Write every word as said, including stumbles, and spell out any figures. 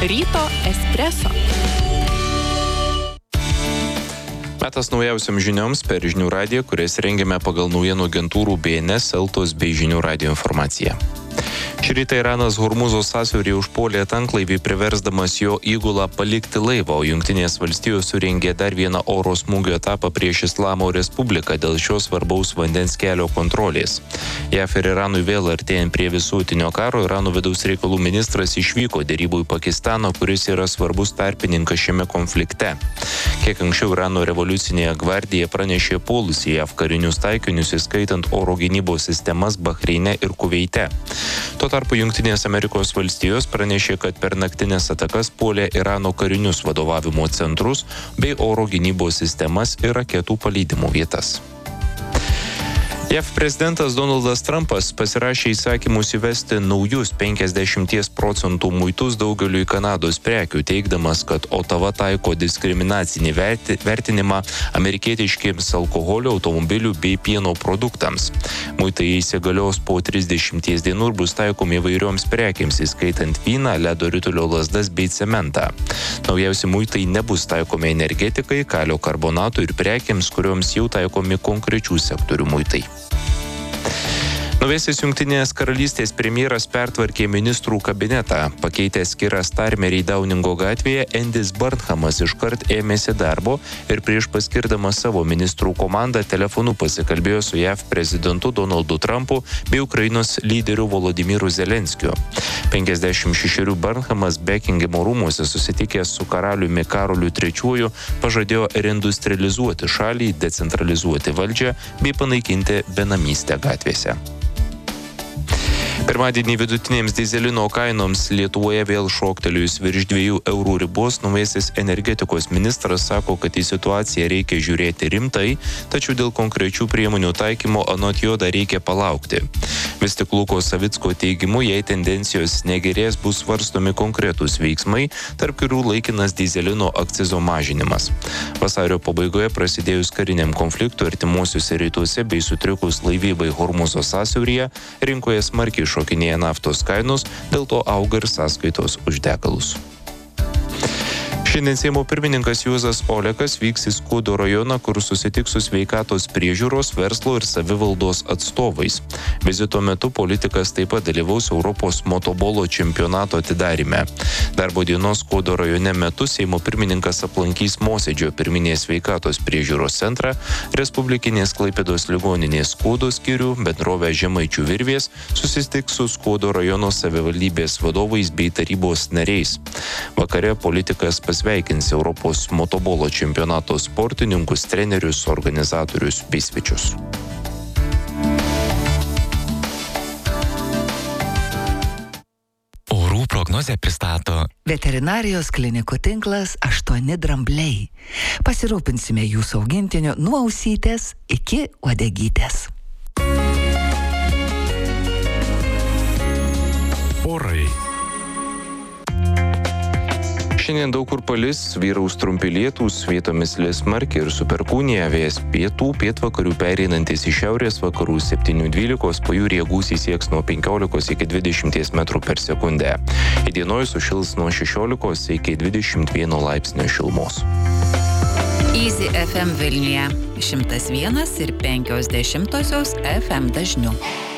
Ryto espreso. Metas naujausiam žinioms per Žinių radiją, kurias rengiame pagal naujienų agentūrų B N S, Eltos bei Žinių radijo informaciją. Šį rytą Iranas Hormūzo sąsiauryje užpuolė tanklaivį, priversdamas jo įgulą palikti laivą, o Jungtinės valstijos surengė dar vieną oro smūgio etapą prieš Islamo Respubliką dėl šios svarbaus vandens kelio kontrolės. J A V ir Iranui vėl artėjant prie visuotinio karo, Irano vidaus reikalų ministras išvyko derybų į Pakistaną, kuris yra svarbus tarpininkas šiame konflikte. Kiek anksčiau Irano revoliucinė gvardija pranešė puolusi J A V karinius taikinius, įskaitant oro gynybos sistemas Bahreine ir Kuveite. Tuo tarpu Jungtinės Amerikos valstijos pranešė, kad per naktinės atakas puolė Irano karinius vadovavimo centrus bei oro gynybos sistemas ir raketų paleidimo vietas. J A V prezidentas Donaldas Trumpas pasirašė įsakymus įvesti naujus penkiasdešimties procentų muitus daugeliui Kanados prekių, teigdamas, kad Otava taiko diskriminacinį vertinimą amerikietiškiems alkoholio, automobilių bei pieno produktams. Muitai įsigalios po trisdešimties dienų ir bus taikomi įvairioms prekiams, įskaitant vyną, ledo ritulio lazdas bei cementą. Naujausi muitai nebus taikomi energetikai, kalio karbonatui ir prekiams, kurioms jau taikomi konkrečių sektorių muitai. Naujasis Jungtinės karalystės premjeras pertvarkė ministrų kabinetą. Pakeitęs Kirą Starmerį Dauningo gatvėje, Endis Burnhamas iškart ėmėsi darbo ir prieš paskirdamas savo ministrų komandą telefonu pasikalbėjo su J A V prezidentu Donaldu Trumpu bei Ukrainos lyderiu Volodymyru Zelenskiu. penkiasdešimt šešerių Burnhamas Bekingemo rūmuose susitikęs su karaliumi Karoliu trečiuoju pažadėjo reindustrializuoti šalį, decentralizuoti valdžią bei panaikinti benamystę gatvėse. Pirmadienį vidutinėms dyzelino kainoms Lietuvoje vėl šoktelėjus virš dviejų eurų ribos, naujasis energetikos ministras sako, kad į situaciją reikia žiūrėti rimtai, tačiau dėl konkrečių priemonių taikymo anot jo dar reikia palaukti. Vis tik Luko Savicko teigimu, jei tendencijos negerės, bus svarstomi konkretūs veiksmai, tarp kurių laikinas dyzelino akcizo mažinimas. Vasario pabaigoje prasidėjus kariniam konfliktui artimuosiuose rytuose bei sutrikus laivybai Hormūzo sąsiauryje, rinkoje smarkiai šokinėja naftos kainos, dėl to auga ir sąskaitos už degalus. Šiandien Seimo pirmininkas Juozas Olekas vyks į Skuodo rajoną, kur susitiks su sveikatos priežiūros, verslo ir savivaldos atstovais. Vizito metu politikas taip pat dalyvaus Europos motobolo čempionato atidaryme. Darbo dienos Skuodo rajone metu Seimo pirmininkas aplankys Mosėdžio pirminės sveikatos priežiūros centrą, Respublikinės Klaipėdos ligoninės Skuodo skyrių, bendrovę Žemaičių virvės, susitiks su Skuodo rajono savivaldybės vadovais bei tarybos nariais. Vakare politikas pasveikins Europos motobolo čempionato sportininkus, trenerius, organizatorius bei svečius. Orų prognozę pristato Veterinarijos klinikų tinklas aštuoni drambliai. Pasirūpinsime jūsų augintiniu nuo ausytės iki uodegytės. Orai. Šiandien daug kur palis, vyraus trumpi lietūs, vietomis lis smarkiai ir su perkūnija, vėjas pietų, pietvakarių pereinantis į šiaurės vakarų septynių dvylikos, pajūryje gūsiai sieks nuo penkiolikos iki dvidešimties metrų per sekundę. Įdienojus sušils nuo šešiolikos iki dvidešimt vieno laipsnio šilumos. Easy F M Vilniuje šimtas vienas ir penkios dešimtosios F M dažniu.